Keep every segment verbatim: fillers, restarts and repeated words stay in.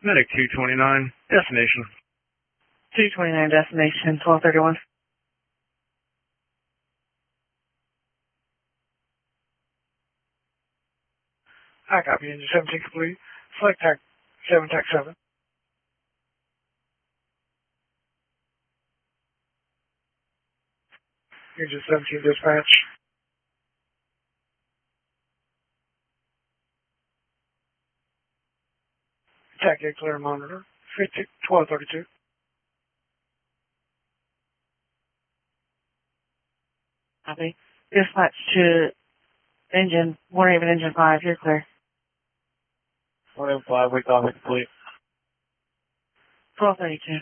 Medic two twenty-nine, destination. two twenty-nine, destination, twelve thirty-one. I copy, engine seventeen complete. Select tac seven, tac seven. Engine seventeen dispatch. Tac eight clear monitor. twelve thirty-two. Copy. Dispatch to engine, Warhaven engine five, you're clear. Warhaven five, we copy complete. twelve thirty-two.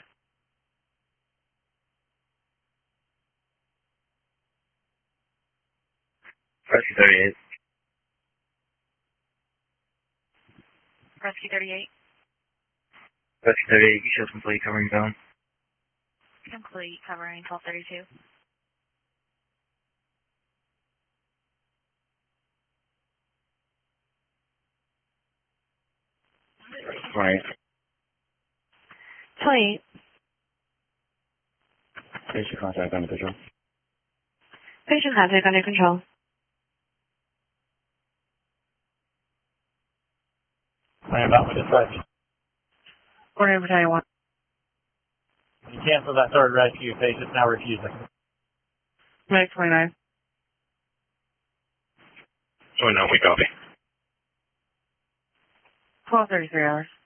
Rescue thirty-eight. Rescue thirty-eight. Rescue thirty-eight, you show complete, covering zone. Complete, covering twelve thirty-two. Right. twenty-eight. Patient contact under control. Patient contact under control. Stand out with dispatch. Warhaven battalion one. You cancel that third rescue, patient now refusing. Medic twenty-nine. twenty-nine, we copy. twelve thirty-three hours.